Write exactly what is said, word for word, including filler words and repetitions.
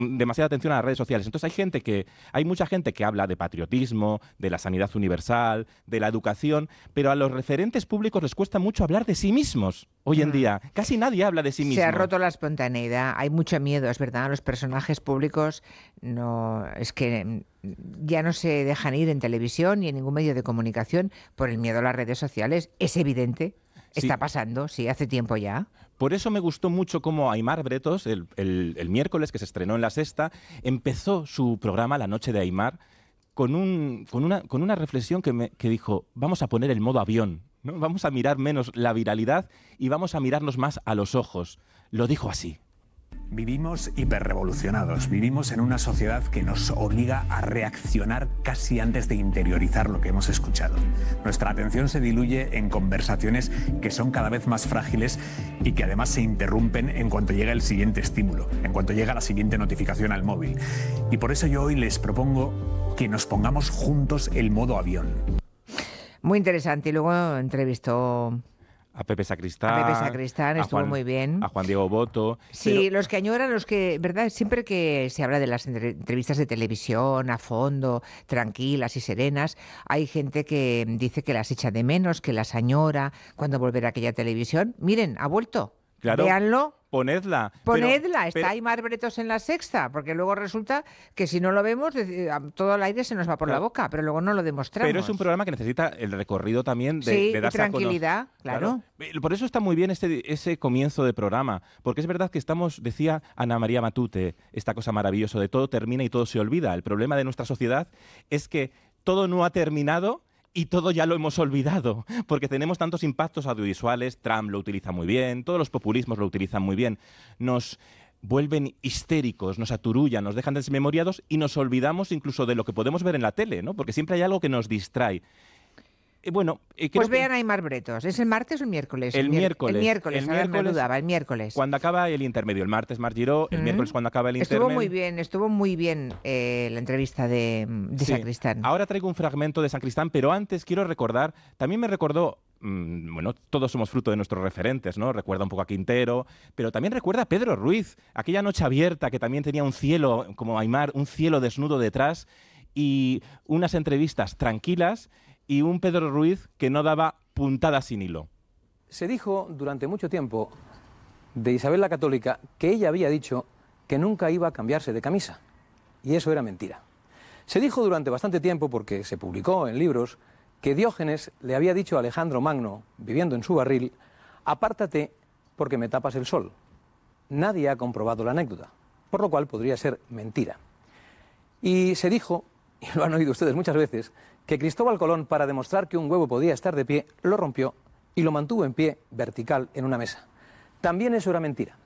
demasiada atención a las redes sociales. Entonces hay gente que, hay mucha gente que habla de patriotismo, de la sanidad universal, de la educación, pero a los referentes públicos les cuesta mucho hablar de sí mismos hoy en Mm. día. Casi nadie habla de sí mismo. Se ha roto la espontaneidad, hay mucho miedo, es verdad, los personajes públicos no, es que ya no se dejan ir en televisión ni en ningún medio de comunicación por el miedo a las redes sociales, es evidente, Sí. está pasando, sí, hace tiempo ya. Por eso me gustó mucho cómo Aimar Bretos, el, el, el miércoles que se estrenó en La Sexta, empezó su programa La Noche de Aimar con, un, con, una, con una reflexión que, me, que dijo, vamos a poner el modo avión, ¿no? Vamos a mirar menos la viralidad y vamos a mirarnos más a los ojos. Lo dijo así. Vivimos hiperrevolucionados, vivimos en una sociedad que nos obliga a reaccionar casi antes de interiorizar lo que hemos escuchado. Nuestra atención se diluye en conversaciones que son cada vez más frágiles y que además se interrumpen en cuanto llega el siguiente estímulo, en cuanto llega la siguiente notificación al móvil. Y por eso yo hoy les propongo que nos pongamos juntos el modo avión. Muy interesante, y luego entrevistó A Pepe Sacristán. a Pepe Sacristán, a estuvo Juan- muy bien. A Juan Diego Boto. Sí, pero- los que añoran, los que, ¿verdad? Siempre que se habla de las entre- entrevistas de televisión a fondo, tranquilas y serenas, hay gente que dice que las echa de menos, que las añora cuando volverá aquella televisión. Miren, ha vuelto. Claro. Véanlo. Ponedla. Ponedla, Pero- está pero- Aimar Bretos en La Sexta, porque luego resulta que si no lo vemos, deci- a- todo el aire se nos va por la Claro. boca, pero luego no lo demostramos. Pero es un programa que necesita el recorrido también de, Sí, de y darse a conocer. tranquilidad, claro. Por eso está muy bien este, ese comienzo de programa, porque es verdad que estamos, decía Ana María Matute, esta cosa maravillosa de todo termina y todo se olvida. El problema de nuestra sociedad es que todo no ha terminado y todo ya lo hemos olvidado, porque tenemos tantos impactos audiovisuales, Trump lo utiliza muy bien, todos los populismos lo utilizan muy bien, nos vuelven histéricos, nos aturullan, nos dejan desmemoriados y nos olvidamos incluso de lo que podemos ver en la tele, ¿no? Porque siempre hay algo que nos distrae. Eh, bueno, eh, creo Pues que vean a Aimar Bretos. ¿Es el martes o el miércoles? El mier- miércoles. El miércoles, El ahora me miércoles, dudaba, el miércoles. cuando acaba el intermedio, el martes Mar Giró, el Mm. miércoles cuando acaba el Estuvo intermedio. muy bien, estuvo muy bien eh, la entrevista de, de Sí. Sacristán. Ahora traigo un fragmento de Sacristán, pero antes quiero recordar, también me recordó, mmm, bueno, todos somos fruto de nuestros referentes, ¿no? Recuerda un poco a Quintero, pero también recuerda a Pedro Ruiz, aquella noche abierta que también tenía un cielo, como Aimar, un cielo desnudo detrás y unas entrevistas tranquilas y un Pedro Ruiz que no daba puntadas sin hilo. Se dijo durante mucho tiempo de Isabel la Católica que ella había dicho que nunca iba a cambiarse de camisa. Y eso era mentira. Se dijo durante bastante tiempo, porque se publicó en libros, que Diógenes le había dicho a Alejandro Magno, viviendo en su barril, apártate porque me tapas el sol. Nadie ha comprobado la anécdota, por lo cual podría ser mentira. Y se dijo, y lo han oído ustedes muchas veces, que Cristóbal Colón, para demostrar que un huevo podía estar de pie, lo rompió y lo mantuvo en pie, vertical, en una mesa. También eso era mentira.